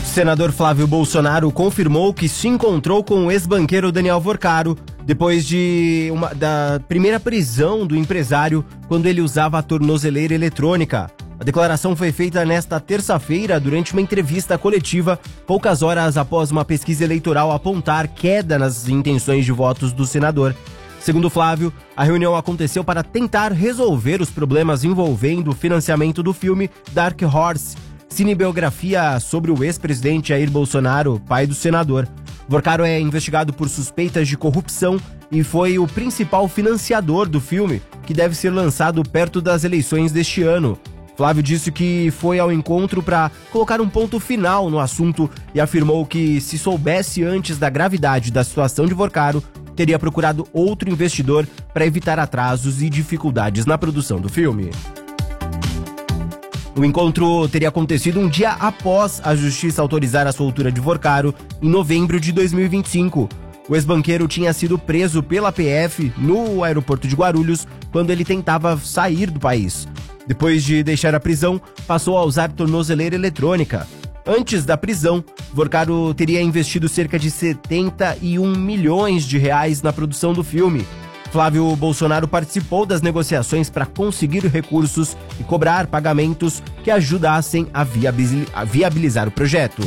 senador Flávio Bolsonaro confirmou que se encontrou com o ex-banqueiro Daniel Vorcaro depois da primeira prisão do empresário quando ele usava a tornozeleira eletrônica. A declaração foi feita nesta terça-feira durante uma entrevista coletiva, poucas horas após uma pesquisa eleitoral apontar queda nas intenções de votos do senador. Segundo Flávio, a reunião aconteceu para tentar resolver os problemas envolvendo o financiamento do filme Dark Horse, cinebiografia sobre o ex-presidente Jair Bolsonaro, pai do senador. Vorcaro é investigado por suspeitas de corrupção e foi o principal financiador do filme, que deve ser lançado perto das eleições deste ano. Flávio disse que foi ao encontro para colocar um ponto final no assunto e afirmou que, se soubesse antes da gravidade da situação de Vorcaro, teria procurado outro investidor para evitar atrasos e dificuldades na produção do filme. O encontro teria acontecido um dia após a justiça autorizar a soltura de Vorcaro, em novembro de 2025. O ex-banqueiro tinha sido preso pela PF no aeroporto de Guarulhos quando ele tentava sair do país. Depois de deixar a prisão, passou a usar tornozeleira eletrônica. Antes da prisão, Vorcaro teria investido cerca de 71 milhões de reais na produção do filme. Flávio Bolsonaro participou das negociações para conseguir recursos e cobrar pagamentos que ajudassem a viabilizar o projeto.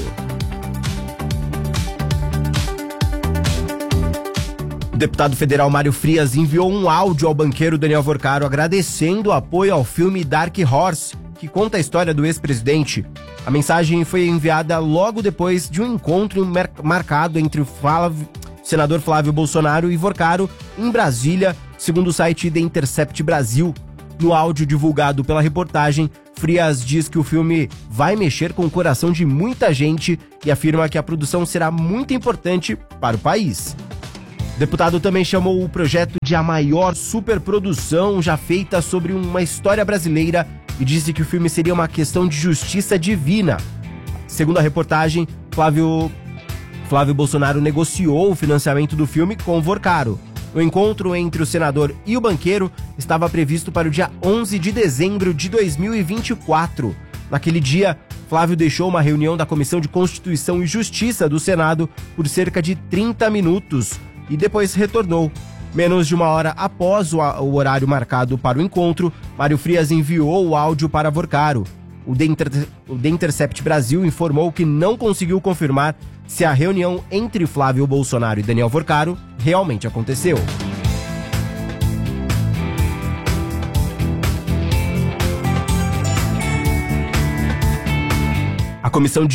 O deputado federal Mário Frias enviou um áudio ao banqueiro Daniel Vorcaro agradecendo o apoio ao filme Dark Horse, que conta a história do ex-presidente. A mensagem foi enviada logo depois de um encontro marcado entre o senador Flávio Bolsonaro e Vorcaro em Brasília, segundo o site The Intercept Brasil. No áudio divulgado pela reportagem, Frias diz que o filme vai mexer com o coração de muita gente e afirma que a produção será muito importante para o país. O deputado também chamou o projeto de a maior superprodução já feita sobre uma história brasileira e disse que o filme seria uma questão de justiça divina. Segundo a reportagem, Flávio Bolsonaro negociou o financiamento do filme com Vorcaro. O encontro entre o senador e o banqueiro estava previsto para o dia 11 de dezembro de 2024. Naquele dia, Flávio deixou uma reunião da Comissão de Constituição e Justiça do Senado por cerca de 30 minutos e depois retornou. Menos de uma hora após o horário marcado para o encontro, Mário Frias enviou o áudio para Vorcaro. O The Intercept Brasil informou que não conseguiu confirmar se a reunião entre Flávio Bolsonaro e Daniel Vorcaro realmente aconteceu. A Comissão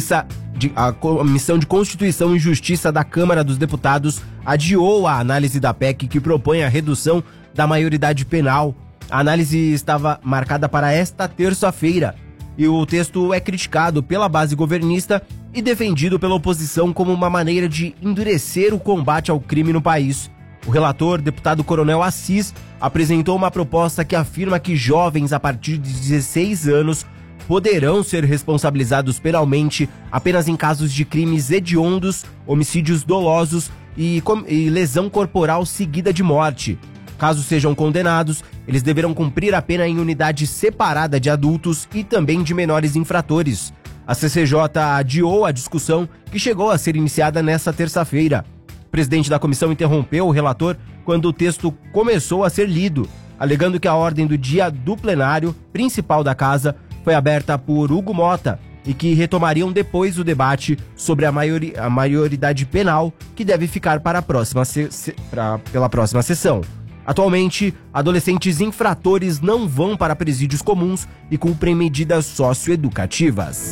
de Constituição e Justiça da Câmara dos Deputados adiou a análise da PEC que propõe a redução da maioridade penal. A análise estava marcada para esta terça-feira e o texto é criticado pela base governista e defendido pela oposição como uma maneira de endurecer o combate ao crime no país. O relator, deputado Coronel Assis, apresentou uma proposta que afirma que jovens a partir de 16 anos poderão ser responsabilizados penalmente apenas em casos de crimes hediondos, homicídios dolosos e lesão corporal seguida de morte. Caso sejam condenados, eles deverão cumprir a pena em unidade separada de adultos e também de menores infratores. A CCJ adiou a discussão que chegou a ser iniciada nesta terça-feira. O presidente da comissão interrompeu o relator quando o texto começou a ser lido, alegando que a ordem do dia do plenário principal da casa foi aberta por Hugo Mota e que retomariam depois o debate sobre a maioridade penal, que deve ficar para pela próxima sessão. Atualmente, adolescentes infratores não vão para presídios comuns e cumprem medidas socioeducativas.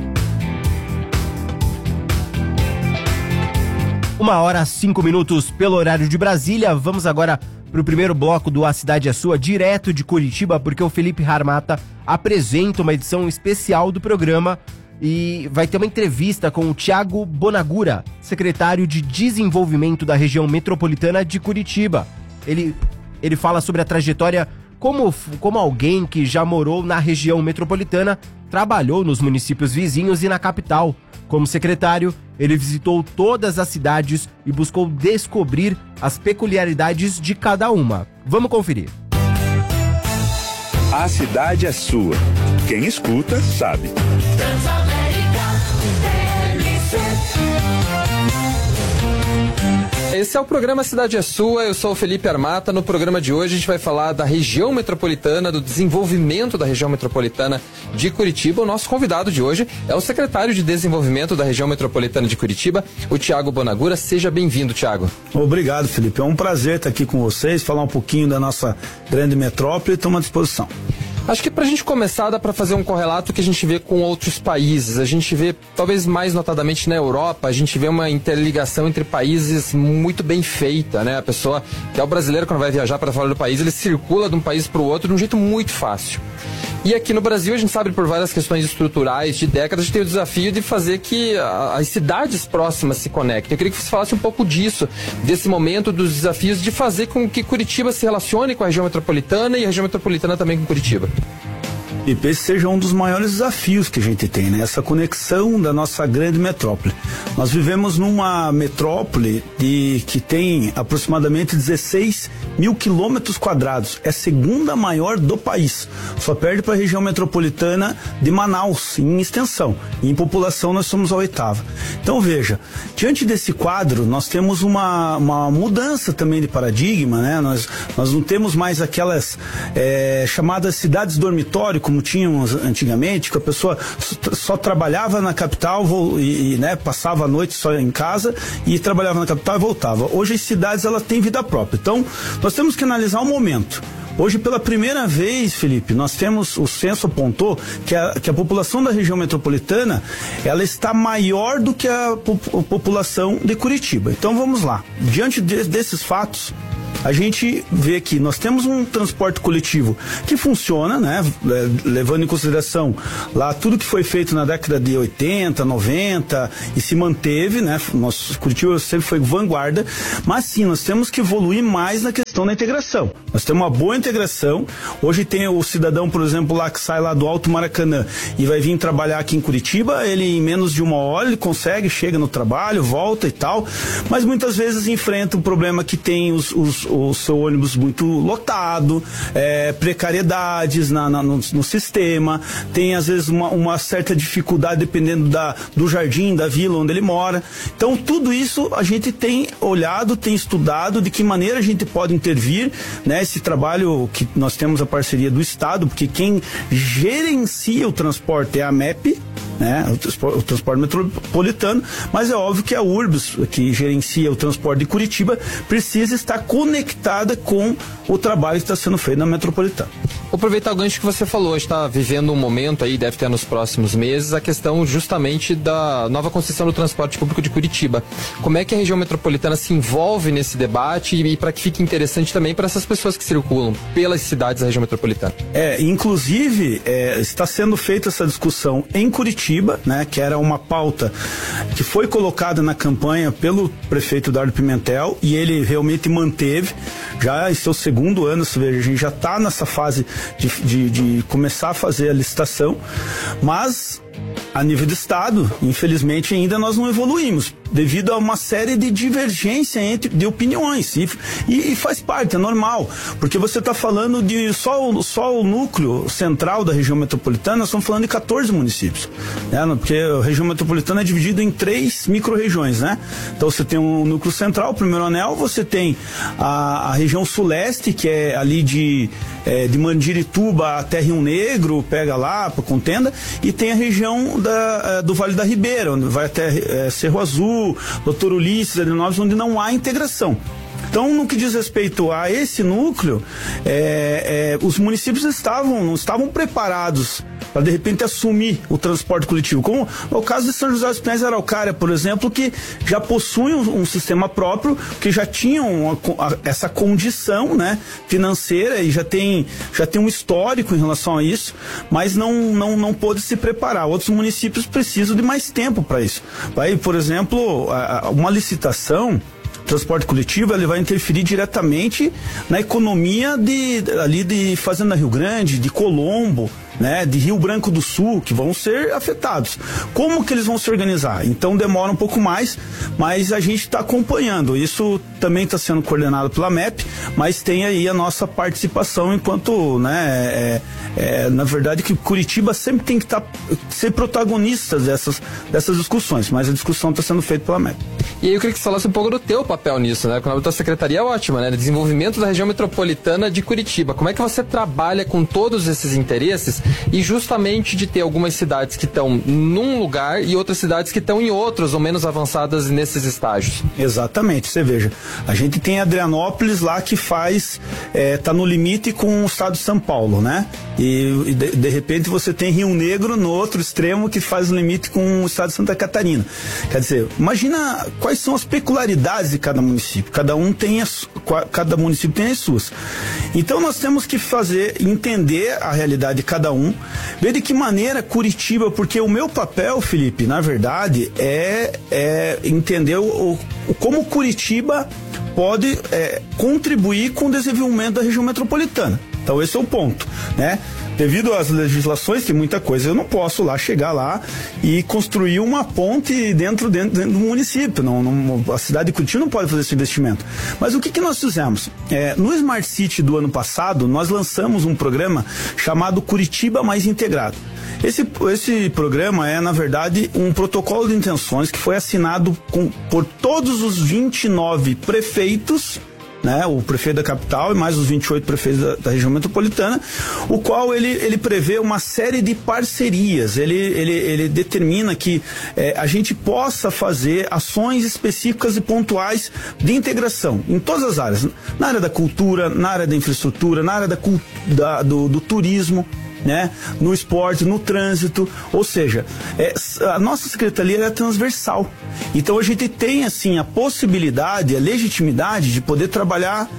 1h05 pelo horário de Brasília. Vamos agora para o primeiro bloco do A Cidade é Sua, direto de Curitiba, porque o Felipe Harmata apresenta uma edição especial do programa e vai ter uma entrevista com o Thiago Bonagura, secretário de Desenvolvimento da região metropolitana de Curitiba. Ele fala sobre a trajetória como alguém que já morou na região metropolitana, trabalhou nos municípios vizinhos e na capital. Como secretário, ele visitou todas as cidades e buscou descobrir as peculiaridades de cada uma. Vamos conferir. A cidade é sua. Quem escuta, sabe. Transamérica. Esse é o programa Cidade é Sua, eu sou o Felipe Armata. No programa de hoje a gente vai falar da região metropolitana, do desenvolvimento da região metropolitana de Curitiba. O nosso convidado de hoje é o secretário de Desenvolvimento da região metropolitana de Curitiba, o Thiago Bonagura. Seja bem-vindo, Thiago. Obrigado, Felipe. É um prazer estar aqui com vocês, falar um pouquinho da nossa grande metrópole e estamos à disposição. Acho que pra gente começar dá pra fazer um correlato que a gente vê com outros países. A gente vê, talvez mais notadamente na Europa, a gente vê uma interligação entre países muito bem feita, né? A pessoa, que é o brasileiro, quando vai viajar para fora do país, ele circula de um país pro outro de um jeito muito fácil. E aqui no Brasil, a gente sabe, por várias questões estruturais de décadas, a gente tem o desafio de fazer que as cidades próximas se conectem. Eu queria que você falasse um pouco disso, desse momento, dos desafios de fazer com que Curitiba se relacione com a região metropolitana e a região metropolitana também com Curitiba. E esse seja um dos maiores desafios que a gente tem, né? Essa conexão da nossa grande metrópole. Nós vivemos numa metrópole que tem aproximadamente 16 mil quilômetros quadrados. É a segunda maior do país. Só perde para a região metropolitana de Manaus, em extensão. E em população nós somos a 8ª. Então veja, diante desse quadro nós temos uma mudança também de paradigma, né? Nós não temos mais aquelas chamadas cidades dormitório, como tínhamos antigamente, que a pessoa só trabalhava na capital né, passava a noite só em casa e trabalhava na capital e voltava. Hoje as cidades elas têm vida própria. Então, nós temos que analisar o momento. Hoje, pela primeira vez, Felipe, nós temos, o censo apontou que a população da região metropolitana, ela está maior do que a população de Curitiba. Então, vamos lá. Diante desses fatos, a gente vê que nós temos um transporte coletivo que funciona, né? Levando em consideração lá tudo que foi feito na década de 80, 90 e se manteve, né? Curitiba sempre foi vanguarda, mas sim, nós temos que evoluir mais na questão da integração. Nós temos uma boa integração. Hoje tem o cidadão, por exemplo, lá que sai lá do Alto Maracanã e vai vir trabalhar aqui em Curitiba, ele em menos de 1 hora ele consegue, chega no trabalho, volta e tal, mas muitas vezes enfrenta um problema que tem o seu ônibus muito lotado, precariedades no sistema, tem às vezes uma certa dificuldade dependendo do jardim, da vila onde ele mora. Então tudo isso a gente tem olhado, tem estudado de que maneira a gente pode intervir, né? Esse trabalho que nós temos a parceria do Estado, porque quem gerencia o transporte é a MEP, né? O transporte metropolitano, mas é óbvio que a Urbis, que gerencia o transporte de Curitiba, precisa estar conectada com o trabalho que está sendo feito na metropolitana. Vou aproveitar o gancho que você falou, a gente está vivendo um momento aí, deve ter nos próximos meses, a questão justamente da nova concessão do transporte público de Curitiba. Como é que a região metropolitana se envolve nesse debate e para que fique interessante também para essas pessoas que circulam pelas cidades da região metropolitana? Inclusive, está sendo feita essa discussão em Curitiba, né, que era uma pauta que foi colocada na campanha pelo prefeito Dardo Pimentel e ele realmente manteve, já em seu 2º ano, você veja, a gente já está nessa fase de começar a fazer a licitação, mas a nível de Estado, infelizmente ainda nós não evoluímos, devido a uma série de divergência de opiniões, e faz parte, é normal, porque você está falando de só o núcleo central da região metropolitana, nós estamos falando de 14 municípios, né? Porque a região metropolitana é dividida em 3 micro-regiões, né? Então você tem um núcleo central, o primeiro anel, você tem a região suleste, que é ali de Mandirituba até Rio Negro, pega lá para Contenda, e tem a região do Vale da Ribeira, onde vai até Cerro Azul, Doutor Ulisses, Adenópolis, onde não há integração. Então, no que diz respeito a esse núcleo, os municípios não estavam preparados para de repente assumir o transporte coletivo, como é o caso de São José dos Pinhais e Araucária, por exemplo, que já possuem um sistema próprio, que já tinham essa condição, né, financeira e já tem um histórico em relação a isso, mas não pôde se preparar. Outros municípios precisam de mais tempo para isso. Vai, por exemplo, uma licitação, transporte coletivo, ele vai interferir diretamente na economia ali de Fazenda Rio Grande, de Colombo, né, de Rio Branco do Sul, que vão ser afetados. Como que eles vão se organizar? Então demora um pouco mais, mas a gente está acompanhando. Isso também está sendo coordenado pela MEP, mas tem aí a nossa participação enquanto, né, na verdade que Curitiba sempre tem que ser protagonista dessas discussões, mas a discussão está sendo feita pela MEP. E aí eu queria que você falasse um pouco do teu papel nisso, né? Porque a tua secretaria é ótima, né? Desenvolvimento da região metropolitana de Curitiba. Como é que você trabalha com todos esses interesses e justamente de ter algumas cidades que estão num lugar e outras cidades que estão em outros ou menos avançadas nesses estágios? Exatamente, você veja, a gente tem Adrianópolis lá que tá no limite com o estado de São Paulo, né? E de repente você tem Rio Negro no outro extremo que faz o limite com o estado de Santa Catarina. Quer dizer, imagina quais são as peculiaridades de cada município. Cada município tem as suas. Então nós temos que entender a realidade de cada um, ver de que maneira Curitiba, porque o meu papel, Felipe, na verdade, é entender como Curitiba pode contribuir com o desenvolvimento da região metropolitana. Então esse é o ponto, né? Devido às legislações, tem muita coisa, eu não posso chegar lá e construir uma ponte dentro do município. A cidade de Curitiba não pode fazer esse investimento. Mas o que nós fizemos? No Smart City do ano passado, nós lançamos um programa chamado Curitiba Mais Integrado. Esse programa é, na verdade, um protocolo de intenções que foi assinado por todos os 29 prefeitos, né, o prefeito da capital e mais os 28 prefeitos da região metropolitana, o qual ele prevê uma série de parcerias. Ele determina que a gente possa fazer ações específicas e pontuais de integração em todas as áreas, na área da cultura, na área da infraestrutura, na área do turismo, né, no esporte, no trânsito, ou seja, a nossa secretaria é transversal. Então a gente tem assim a possibilidade, a legitimidade de poder trabalhar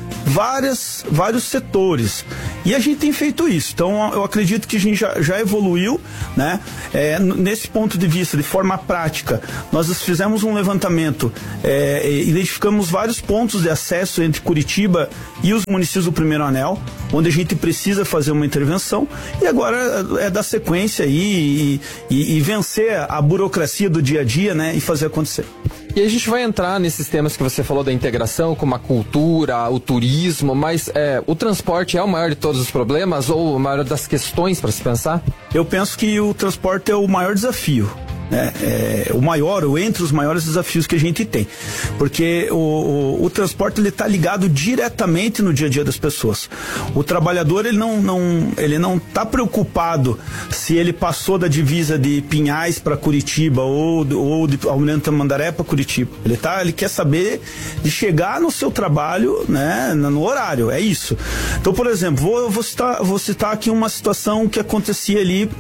vários setores. E a gente tem feito isso. Então eu acredito que a gente já evoluiu, né? Nesse ponto de vista, de forma prática, nós fizemos um levantamento, identificamos vários pontos de acesso entre Curitiba e os municípios do Primeiro Anel, onde a gente precisa fazer uma intervenção, e agora é dar sequência aí e vencer a burocracia do dia a dia, né? E fazer acontecer. E a gente vai entrar nesses temas que você falou da integração, como a cultura, o turismo, mas o transporte é o maior de todos os problemas ou a maior das questões para se pensar? Eu penso que o transporte é o maior desafio, né? O maior, ou entre os maiores desafios que a gente tem, porque o transporte ele está ligado diretamente no dia a dia das pessoas. O trabalhador ele não está preocupado se ele passou da divisa de Pinhais para Curitiba ou de Almirante Tamandaré para Curitiba. Ele quer saber de chegar no seu trabalho, né, no horário. É isso. Então, por exemplo, vou citar aqui uma situação que acontecia ali.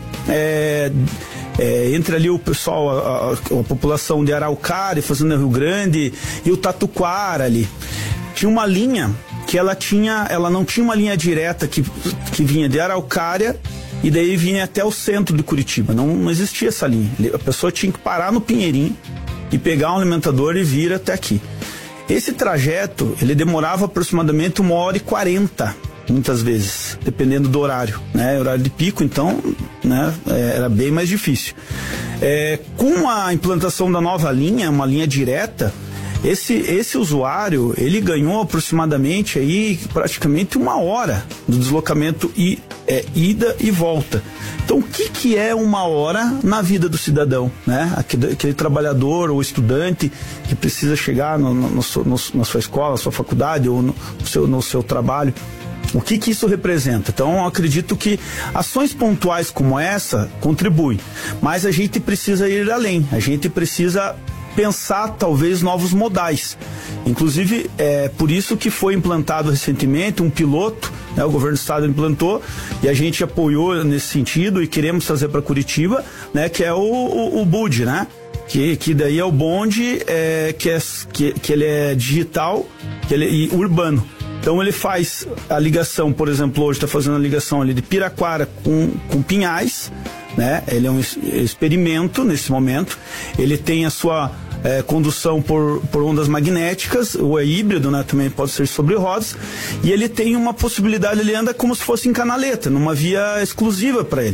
Entre ali o pessoal, a população de Araucária, Fazenda Rio Grande e o Tatuquara ali. Tinha uma linha que ela não tinha uma linha direta que vinha de Araucária e daí vinha até o centro de Curitiba. Não existia essa linha. A pessoa tinha que parar no Pinheirinho e pegar um alimentador e vir até aqui. Esse trajeto, ele demorava aproximadamente 1h40. Muitas vezes, dependendo do horário, né? Horário de pico, então, né? Era bem mais difícil. Com a implantação da nova linha, uma linha direta, esse usuário, ele ganhou aproximadamente aí, praticamente 1 hora do deslocamento ida e volta. Então, o que é 1 hora na vida do cidadão, né? Aquele trabalhador ou estudante que precisa chegar na sua escola, na sua faculdade ou no seu trabalho. O que isso representa? Então, eu acredito que ações pontuais como essa contribuem, mas a gente precisa ir além, a gente precisa pensar talvez novos modais. Inclusive, por isso que foi implantado recentemente um piloto, né, o governo do estado implantou e a gente apoiou nesse sentido e queremos trazer para Curitiba, né, que é o BUD, né? Que daí é o bonde que ele é digital e urbano. Então ele faz a ligação, por exemplo, hoje está fazendo a ligação ali de Piraquara com Pinhais, né? Ele é um experimento nesse momento. Ele tem a sua condução por ondas magnéticas, ou é híbrido, né? Também pode ser sobre rodas. E ele tem uma possibilidade, ele anda como se fosse em canaleta, numa via exclusiva para ele.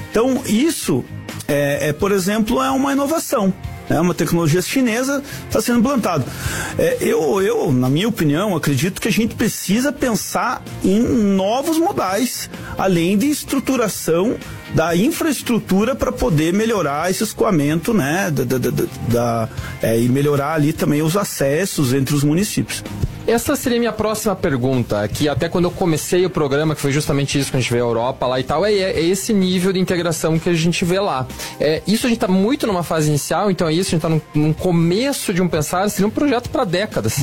Então, isso, por exemplo, é uma inovação. É uma tecnologia chinesa, está sendo implantado. Eu, na minha opinião, acredito que a gente precisa pensar em novos modais, além de estruturação da infraestrutura para poder melhorar esse escoamento, né, e melhorar ali também os acessos entre os municípios. Essa seria a minha próxima pergunta, que até quando eu comecei o programa, que foi justamente isso que a gente vê a Europa lá e tal, é esse nível de integração que a gente vê lá. Isso a gente está muito numa fase inicial, então a gente está num começo de um pensar, seria um projeto para décadas.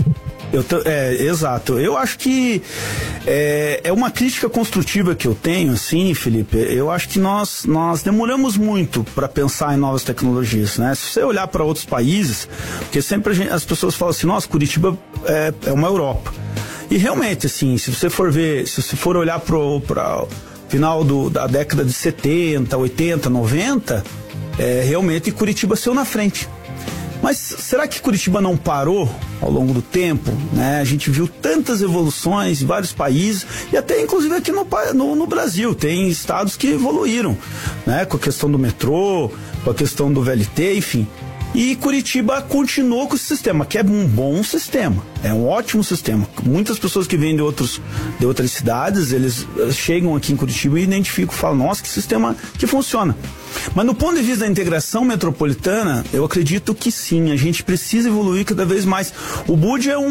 Exato. Eu acho que é uma crítica construtiva que eu tenho, assim, Felipe. Eu acho que nós demoramos muito para pensar em novas tecnologias, né? Se você olhar para outros países, porque sempre as pessoas falam assim, nossa, Curitiba é uma Europa. E realmente, assim, se você for olhar para final da década de 70, 80, 90, realmente Curitiba saiu na frente. Mas será que Curitiba não parou ao longo do tempo, né? A gente viu tantas evoluções em vários países e até inclusive aqui no Brasil tem estados que evoluíram, né? Com a questão do metrô, com a questão do VLT, enfim. E Curitiba continuou com esse sistema, que é um bom sistema, é um ótimo sistema. Muitas pessoas que vêm de outras cidades, eles chegam aqui em Curitiba e identificam, falam, nossa, que sistema que funciona. Mas no ponto de vista da integração metropolitana, eu acredito que sim, a gente precisa evoluir cada vez mais. O BUD é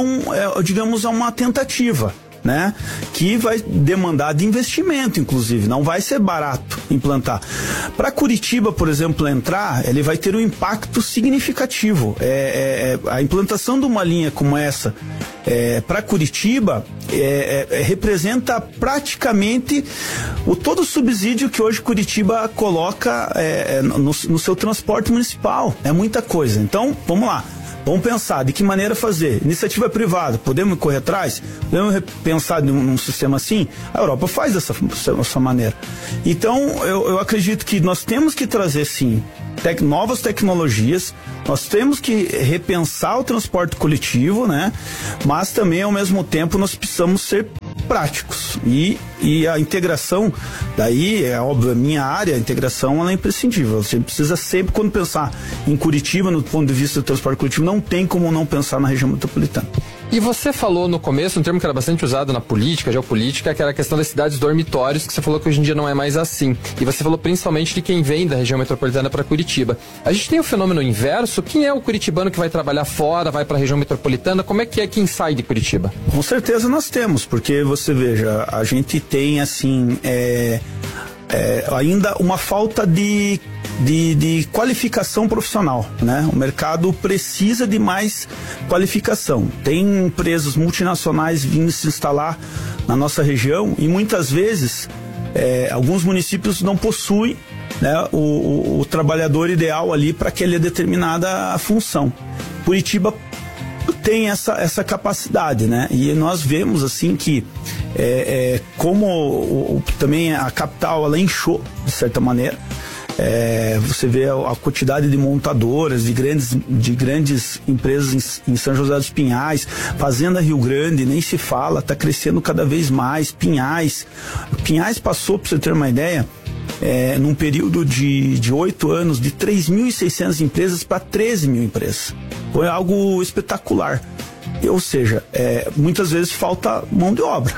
uma tentativa, né? Que vai demandar de investimento, inclusive, não vai ser barato implantar. Para Curitiba, por exemplo, entrar, ele vai ter um impacto significativo. A implantação de uma linha como essa para Curitiba representa praticamente todo o subsídio que hoje Curitiba coloca no seu transporte municipal. É muita coisa. Então, vamos lá. Vamos pensar de que maneira fazer. Iniciativa privada, podemos correr atrás? Podemos pensar num sistema assim? A Europa faz dessa maneira. Então, eu acredito que nós temos que trazer, sim, novas tecnologias, nós temos que repensar o transporte coletivo, né? Mas também, ao mesmo tempo, nós precisamos ser práticos. E a integração, daí, é óbvio, a minha área, a integração, ela é imprescindível. Você precisa sempre, quando pensar em Curitiba, no ponto de vista do transporte coletivo, não tem como não pensar na região metropolitana. E você falou no começo, um termo que era bastante usado na política, geopolítica, que era a questão das cidades dormitórios, que você falou que hoje em dia não é mais assim. E você falou principalmente de quem vem da região metropolitana para Curitiba. A gente tem o fenômeno inverso. Quem é o curitibano que vai trabalhar fora, vai para a região metropolitana? Como é quem sai de Curitiba? Com certeza nós temos, porque você veja, a gente tem assim ainda uma falta de qualificação profissional, né? O mercado precisa de mais qualificação. Tem empresas multinacionais vindo se instalar na nossa região e muitas vezes alguns municípios não possuem, né, o trabalhador ideal ali para aquela determinada função. Curitiba tem essa capacidade, né? E nós vemos assim que como também a capital ela inchou de certa maneira. Você vê a quantidade de montadoras, de grandes empresas em São José dos Pinhais, Fazenda Rio Grande, nem se fala, está crescendo cada vez mais. Pinhais passou, para você ter uma ideia, num período de 8 anos, de 3.600 empresas para 13 mil empresas. Foi algo espetacular. Ou seja, muitas vezes falta mão de obra.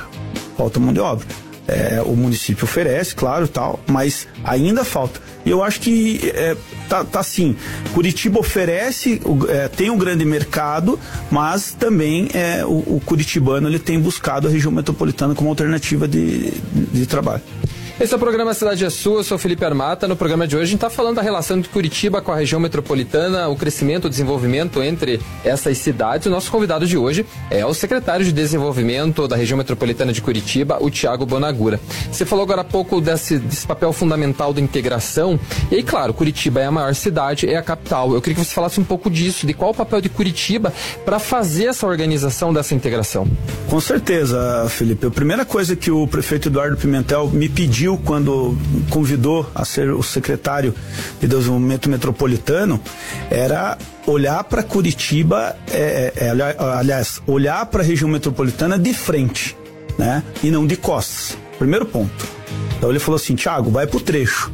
O município oferece, claro, tal, mas ainda falta. E eu acho que tá assim, Curitiba oferece, tem um grande mercado, mas também o curitibano ele tem buscado a região metropolitana como alternativa de trabalho. Esse é o programa Cidade é Sua, eu sou Felipe Armata. No programa de hoje a gente está falando da relação de Curitiba com a região metropolitana, o crescimento, o desenvolvimento entre essas cidades. O nosso convidado de hoje é o secretário de Desenvolvimento da região metropolitana de Curitiba, o Thiago Bonagura. Você falou agora há pouco desse papel fundamental da integração. E aí, claro, Curitiba é a maior cidade, é a capital. Eu queria que você falasse um pouco disso, de qual o papel de Curitiba para fazer essa organização dessa integração. Com certeza, Felipe. A primeira coisa que o prefeito Eduardo Pimentel me pediu quando convidou a ser o secretário de Desenvolvimento Metropolitano era olhar para Curitiba, aliás, olhar para a região metropolitana de frente, né? E não de costas. Primeiro ponto. Então ele falou assim, Thiago, vai pro trecho.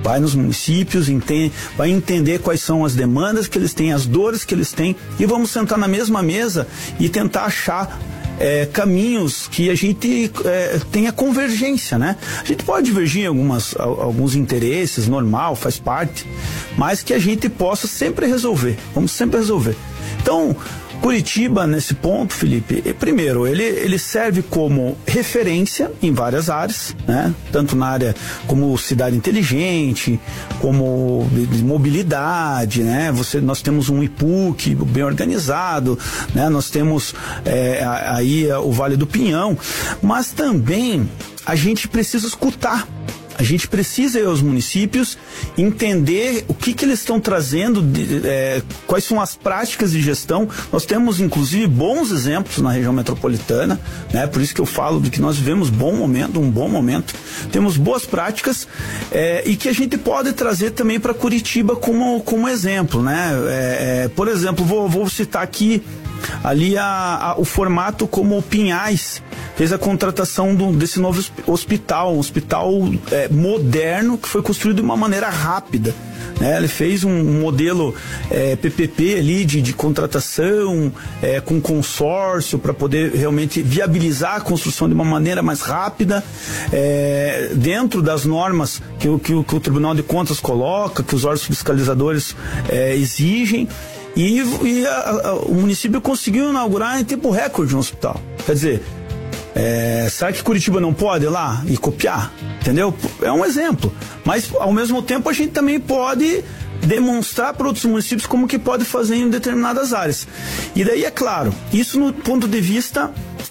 vai nos municípios, vai entender quais são as demandas que eles têm, as dores que eles têm, e vamos sentar na mesma mesa e tentar achar caminhos que a gente tenha convergência, né? A gente pode divergir em alguns interesses, normal, faz parte, mas que a gente possa sempre resolver, vamos sempre resolver. Então, Curitiba, nesse ponto, Felipe, primeiro, ele serve como referência em várias áreas, né? Tanto na área como cidade inteligente, como de mobilidade, né? Nós temos um IPUC bem organizado, né? Nós temos aí o Vale do Pinhão, mas também a gente precisa escutar. A gente precisa ir aos municípios entender o que eles estão trazendo, quais são as práticas de gestão. Nós temos, inclusive, bons exemplos na região metropolitana, né? Por isso que eu falo de que nós vivemos um bom momento. Temos boas práticas e que a gente pode trazer também para Curitiba como exemplo, né? Por exemplo, vou citar aqui ali o formato como o Pinhais fez a contratação desse novo hospital, um hospital moderno que foi construído de uma maneira rápida, né? Ele fez um modelo PPP ali de contratação com consórcio para poder realmente viabilizar a construção de uma maneira mais rápida, dentro das normas que o Tribunal de Contas coloca, que os órgãos fiscalizadores exigem. E o município conseguiu inaugurar em tempo recorde um hospital. Quer dizer, será que Curitiba não pode ir lá e copiar? Entendeu? É um exemplo. Mas, ao mesmo tempo, a gente também pode demonstrar para outros municípios como que pode fazer em determinadas áreas. E daí, é claro, isso no ponto de vista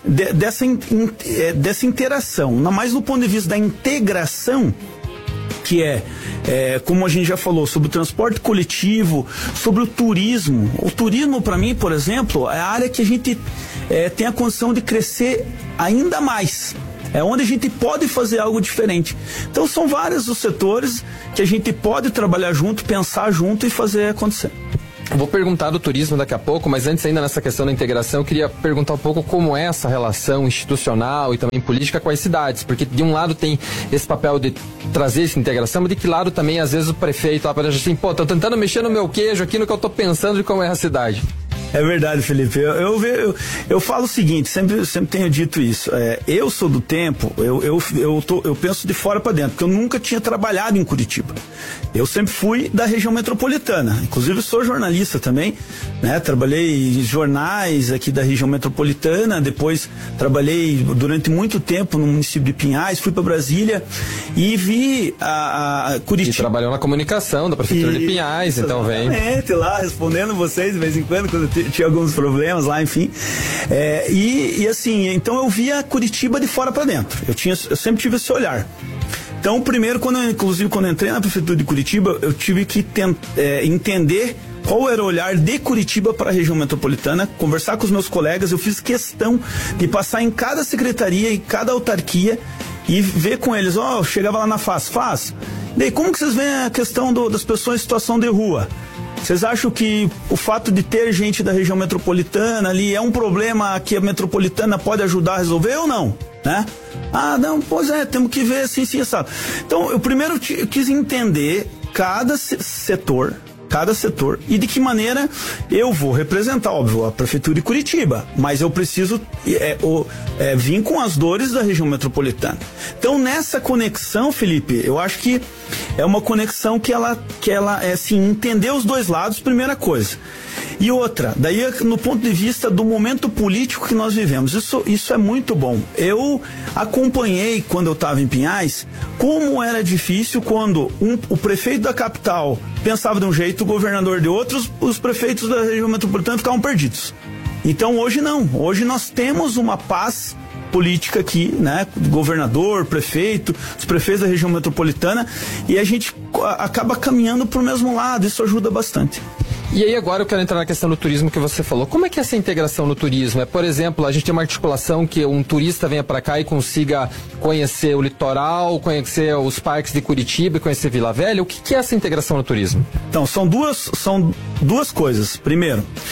dessa interação, mais no ponto de vista da integração, que como a gente já falou, sobre o transporte coletivo, sobre o turismo. O turismo, para mim, por exemplo, é a área que a gente tem a condição de crescer ainda mais. É onde a gente pode fazer algo diferente. Então, são vários os setores que a gente pode trabalhar junto, pensar junto e fazer acontecer. Vou perguntar do turismo daqui a pouco, mas antes ainda nessa questão da integração, eu queria perguntar um pouco como é essa relação institucional e também política com as cidades, porque de um lado tem esse papel de trazer essa integração, mas de que lado também às vezes o prefeito lá parece assim, tô tentando mexer no meu queijo aqui no que eu tô pensando de como é a cidade. É verdade, Felipe. Eu falo o seguinte, sempre tenho dito isso. Eu sou do tempo, eu penso de fora para dentro, porque eu nunca tinha trabalhado em Curitiba. Eu sempre fui da região metropolitana. Inclusive, sou jornalista também, né? Trabalhei em jornais aqui da região metropolitana, depois trabalhei durante muito tempo no município de Pinhais, fui para Brasília e vi a Curitiba. E trabalhou na comunicação da prefeitura de Pinhais, então vem. Exatamente, lá respondendo vocês de vez em quando tinha alguns problemas lá, enfim. E assim, então eu via Curitiba de fora para dentro. Eu sempre tive esse olhar. Então, primeiro, quando eu entrei na prefeitura de Curitiba, eu tive que entender qual era o olhar de Curitiba para a região metropolitana, conversar com os meus colegas. Eu fiz questão de passar em cada secretaria, em cada autarquia e ver com eles, chegava lá na FAS. Daí, como que vocês veem a questão das pessoas em situação de rua? Vocês acham que o fato de ter gente da região metropolitana ali é um problema que a metropolitana pode ajudar a resolver ou não? Né? Não, pois temos que ver assim, sabe? Então, eu primeiro quis entender cada setor e de que maneira eu vou representar, óbvio, a prefeitura de Curitiba, mas eu preciso vir com as dores da região metropolitana. Então, nessa conexão, Felipe, eu acho que é uma conexão que ela é assim, entender os dois lados, primeira coisa. E outra, daí no ponto de vista do momento político que nós vivemos, isso é muito bom. Eu acompanhei, quando eu estava em Pinhais, como era difícil quando o prefeito da capital pensava de um jeito, o governador de outros, os prefeitos da região metropolitana ficavam perdidos. Então hoje não, hoje nós temos uma paz política aqui, né? Governador, prefeito, os prefeitos da região metropolitana, e a gente acaba caminhando para o mesmo lado, isso ajuda bastante. E aí agora eu quero entrar na questão do turismo que você falou. Como é que é essa integração no turismo? Por exemplo, a gente tem uma articulação que um turista venha para cá e consiga conhecer o litoral, conhecer os parques de Curitiba, conhecer Vila Velha. O que é essa integração no turismo? Então, são duas coisas. Primeiro,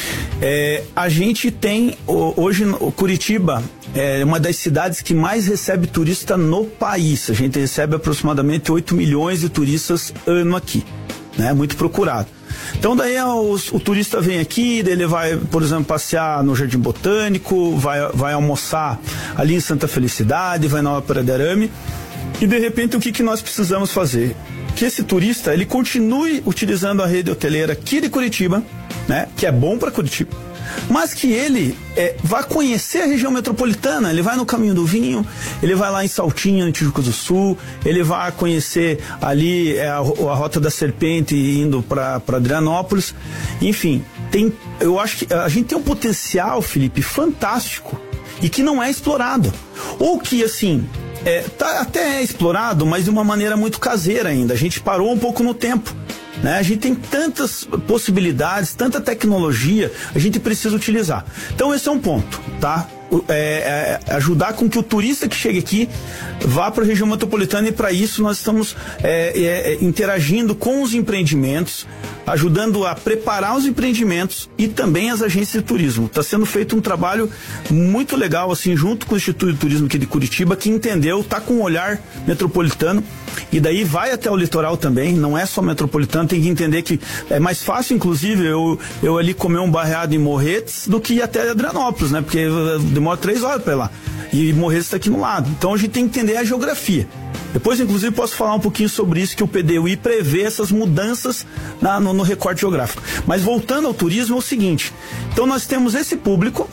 A gente tem, hoje, Curitiba é uma das cidades que mais recebe turista no país. A gente recebe aproximadamente 8 milhões de turistas ano aqui, né? Muito procurado. Então daí o turista vem aqui, daí ele vai, por exemplo, passear no Jardim Botânico, vai almoçar ali em Santa Felicidade, vai na Ópera de Arame, e de repente o que nós precisamos fazer? Que esse turista, ele continue utilizando a rede hoteleira aqui de Curitiba, né? Que é bom para Curitiba, mas que ele vá conhecer a região metropolitana. Ele vai no Caminho do Vinho, ele vai lá em Saltinha, no Tijuca do Sul, ele vai conhecer ali a Rota da Serpente indo para Adrianópolis. Enfim, eu acho que a gente tem um potencial, Felipe, fantástico e que não é explorado, ou que assim até é explorado, mas de uma maneira muito caseira ainda. A gente parou um pouco no tempo, né? A gente tem tantas possibilidades, tanta tecnologia, a gente precisa utilizar. Então esse é um ponto, tá? Ajudar com que o turista que chega aqui vá para a região metropolitana, e para isso nós estamos interagindo com os empreendimentos, ajudando a preparar os empreendimentos e também as agências de turismo. Está sendo feito um trabalho muito legal, assim, junto com o Instituto de Turismo aqui de Curitiba, que entendeu, está com um olhar metropolitano, e daí vai até o litoral também, não é só metropolitano. Tem que entender que é mais fácil, inclusive, eu ali comer um barreado em Morretes do que ir até Adrianópolis, né? Porque demora 3 horas para ir lá, e Morretes está aqui no lado. Então a gente tem que entender a geografia. Depois, inclusive, posso falar um pouquinho sobre isso, que o PDUI prevê essas mudanças no recorte geográfico. Mas voltando ao turismo, é o seguinte: então nós temos esse público,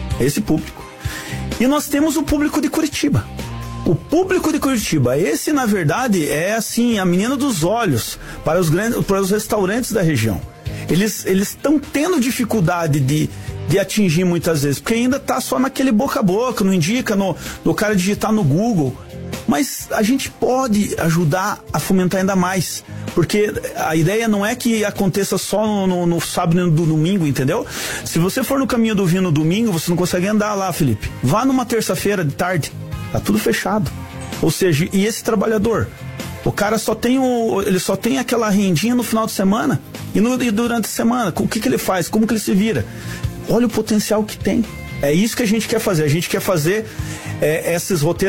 e nós temos o público de Curitiba. O público de Curitiba, esse na verdade é assim, a menina dos olhos para os restaurantes da região. Eles estão tendo dificuldade de atingir muitas vezes, porque ainda está só naquele boca a boca, não indica no cara digitar no Google. Mas a gente pode ajudar a fomentar ainda mais, porque a ideia não é que aconteça só no sábado e no domingo, entendeu? Se você for no Caminho do Vinho no domingo, você não consegue andar lá, Felipe. Vá numa terça-feira de tarde, tá tudo fechado. Ou seja, e esse trabalhador, o cara ele só tem aquela rendinha no final de semana e durante a semana, o que ele faz? Como que ele se vira? Olha o potencial que tem. É isso que a gente quer fazer. A gente quer fazer esses roteiros